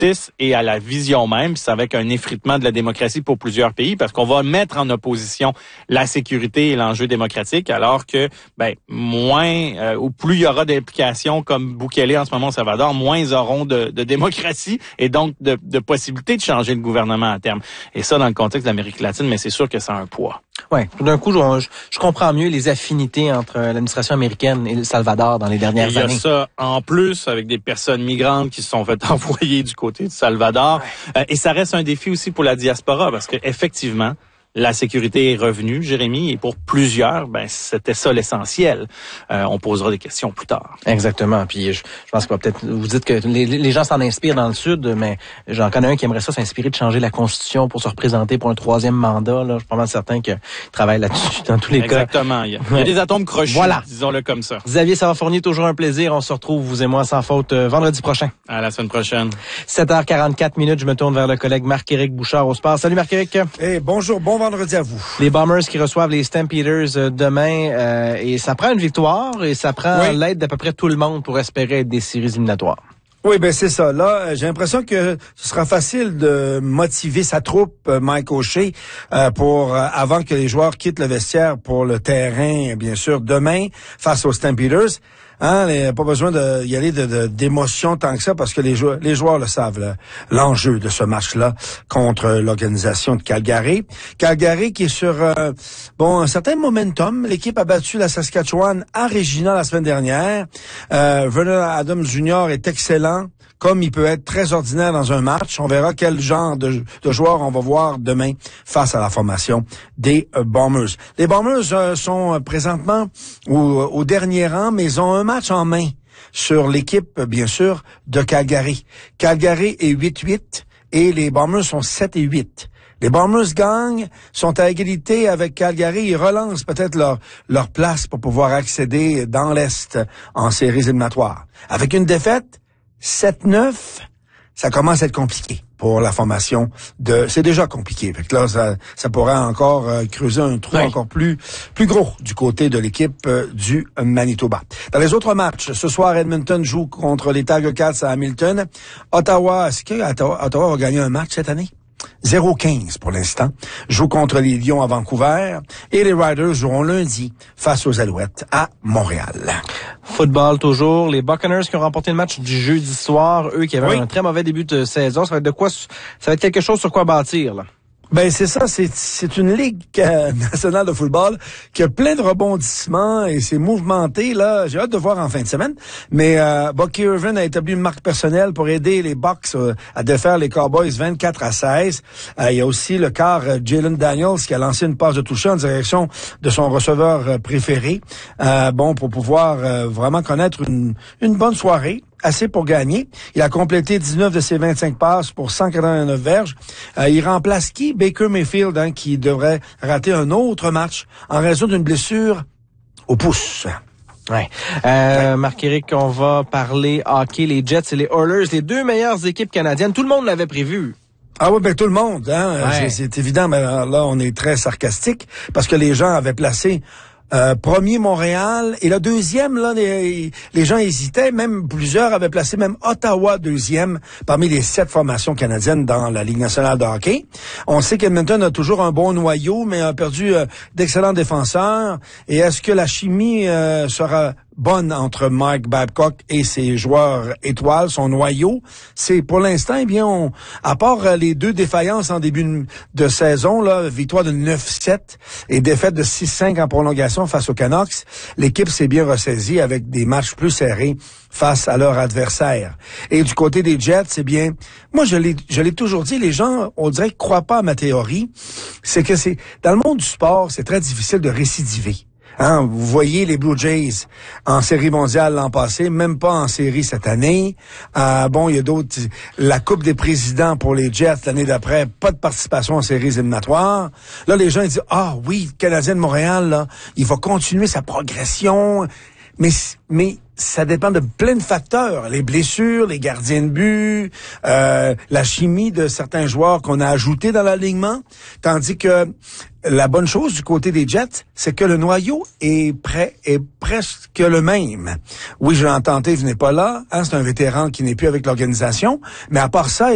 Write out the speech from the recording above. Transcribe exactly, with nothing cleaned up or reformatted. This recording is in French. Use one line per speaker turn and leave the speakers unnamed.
justice et à la vision même. C'est avec un effritement de la démocratie pour plusieurs pays parce qu'on va mettre en opposition la sécurité et l'enjeu démocratique, alors que ben moins euh, ou plus il y aura d'implications comme Bukele en ce moment au Salvador, moins ils auront de, de démocratie et donc de, de possibilités de changer le gouvernement à terme. Et ça, dans le contexte de l'Amérique latine, mais c'est sûr que ça a un poids.
Ouais, tout d'un coup, je, je comprends mieux les affinités entre l'administration américaine et le Salvador dans les dernières années.
Il y a ça en plus avec des personnes migrantes qui se sont fait envoyer du côté du Salvador. Ouais. Euh, et ça reste un défi aussi pour la diaspora parce que effectivement, la sécurité est revenue, Jérémy, et pour plusieurs, ben c'était ça l'essentiel. Euh, on posera des questions plus tard.
Exactement. Puis je, je pense que peut-être vous dites que les, les gens s'en inspirent dans le Sud, mais j'en connais un qui aimerait ça s'inspirer de changer la Constitution pour se représenter pour un troisième mandat. Là, je suis pas mal certain qu'il travaille là-dessus dans tous les
Exactement.
cas.
Exactement. Il, il y a des atomes crochus, voilà. Disons-le comme ça.
Xavier Savard-Fournier, toujours un plaisir. On se retrouve, vous et moi, sans faute, vendredi prochain.
À la semaine prochaine.
sept heures quarante-quatre minutes, je me tourne vers le collègue Marc-Éric Bouchard au sport. Salut Marc-Éric.
Hey, bonjour, bon vendredi à vous.
Les Bombers qui reçoivent les Stampeders demain, euh, et ça prend une victoire et ça prend oui. l'aide d'à peu près tout le monde pour espérer être des séries éliminatoires.
Oui, ben c'est ça. Là, j'ai l'impression que ce sera facile de motiver sa troupe, Mike O'Shea, euh, pour euh, avant que les joueurs quittent le vestiaire pour le terrain, bien sûr, demain face aux Stampeders. Hein, les, pas besoin de y aller de, de, d'émotion tant que ça parce que les joueurs, les joueurs le savent, là, l'enjeu de ce match-là contre l'organisation de Calgary. Calgary qui est sur euh, bon un certain momentum. L'équipe a battu la Saskatchewan à Regina la semaine dernière. Euh, Vernon Adams junior est excellent. Comme il peut être très ordinaire dans un match. On verra quel genre de, de joueurs on va voir demain face à la formation des euh, Bombers. Les Bombers euh, sont euh, présentement au, au dernier rang, mais ils ont un match en main sur l'équipe, bien sûr, de Calgary. Calgary est huit huit et les Bombers sont sept et huit. Les Bombers gagnent, sont à égalité avec Calgary. Ils relancent peut-être leur, leur place pour pouvoir accéder dans l'Est en séries éliminatoires. Avec une défaite, sept neuf, ça commence à être compliqué pour la formation de... C'est déjà compliqué. Fait que là, ça, ça pourrait encore euh, creuser un trou oui. encore plus plus gros du côté de l'équipe euh, du Manitoba. Dans les autres matchs, ce soir, Edmonton joue contre les Tiger Cats à Hamilton. Ottawa, est-ce que Ottawa, Ottawa va gagner un match cette année? zéro quinze pour l'instant. Joue contre les Lions à Vancouver. Et les Riders joueront lundi face aux Alouettes à Montréal.
Football toujours. Les Buccaneers qui ont remporté le match du jeudi soir. Eux qui avaient oui. un très mauvais début de saison. Ça va être de quoi, ça va être quelque chose sur quoi bâtir, là.
Ben c'est ça, c'est c'est une ligue euh, nationale de football qui a plein de rebondissements et c'est mouvementé là. J'ai hâte de voir en fin de semaine. Mais euh, Bucky Irvin a établi une marque personnelle pour aider les Bucks euh, à défaire les Cowboys vingt-quatre à seize. Euh, il y a aussi le quart euh, Jalen Daniels qui a lancé une passe de toucher en direction de son receveur euh, préféré. Euh, bon pour pouvoir euh, vraiment connaître une une bonne soirée. Assez pour gagner. Il a complété dix-neuf de ses vingt-cinq passes pour cent quatre-vingt-neuf verges. Euh, il remplace qui? Baker Mayfield, hein, qui devrait rater un autre match en raison d'une blessure au pouce.
Ouais. Euh, Marc-Éric, on va parler hockey, les Jets et les Oilers, les deux meilleures équipes canadiennes. Tout le monde l'avait prévu.
Ah oui, ben tout le monde, hein.
Ouais.
C'est, c'est évident, mais là, on est très sarcastique parce que les gens avaient placé Euh, premier Montréal et le deuxième là les, les gens hésitaient, même plusieurs avaient placé même Ottawa deuxième parmi les sept formations canadiennes dans la Ligue nationale de hockey. On sait qu'Edmonton a toujours un bon noyau mais a perdu euh, d'excellents défenseurs et est-ce que la chimie euh, sera bonne entre Mike Babcock et ses joueurs étoiles, son noyau? C'est pour l'instant, eh bien, on, à part euh, les deux défaillances en début de saison, là, victoire de neuf sept et défaite de six cinq en prolongation face aux Canucks, l'équipe s'est bien ressaisie avec des matchs plus serrés face à leur adversaire. Et du côté des Jets, c'est bien, moi je l'ai, je l'ai toujours dit, les gens, on dirait, croient pas à ma théorie, c'est que c'est, dans le monde du sport, c'est très difficile de récidiver. Hein, vous voyez les Blue Jays en série mondiale l'an passé, même pas en série cette année. Euh, bon, il y a d'autres. La Coupe des présidents pour les Jets l'année d'après, pas de participation en séries éliminatoires. Là, les gens ils disent ah oui, le Canadien de Montréal, là, il va continuer sa progression. Mais mais ça dépend de plein de facteurs. Les blessures, les gardiens de but, euh, la chimie de certains joueurs qu'on a ajoutés dans l'alignement. Tandis que la bonne chose du côté des Jets, c'est que le noyau est prêt, est presque le même. Oui, je l'ai tenté, il n'est pas là. Hein, c'est un vétéran qui n'est plus avec l'organisation. Mais à part ça,